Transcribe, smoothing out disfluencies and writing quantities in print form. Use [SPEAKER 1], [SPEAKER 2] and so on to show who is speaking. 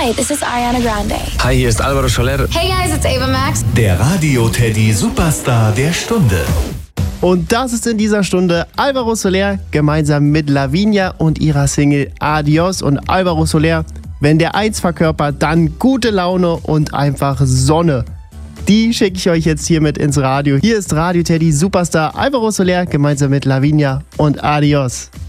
[SPEAKER 1] Hi, this is Ariana Grande.
[SPEAKER 2] Hi, hier ist Alvaro Soler.
[SPEAKER 1] Hey guys, it's Ava Max.
[SPEAKER 3] Der Radio-Teddy Superstar der Stunde.
[SPEAKER 4] Und das ist in dieser Stunde Alvaro Soler gemeinsam mit Lavinia und ihrer Single Adios. Und Alvaro Soler, wenn der eins verkörpert, dann gute Laune und einfach Sonne. Die schicke ich euch jetzt hiermit ins Radio. Hier ist Radio-Teddy Superstar Alvaro Soler gemeinsam mit Lavinia und Adios.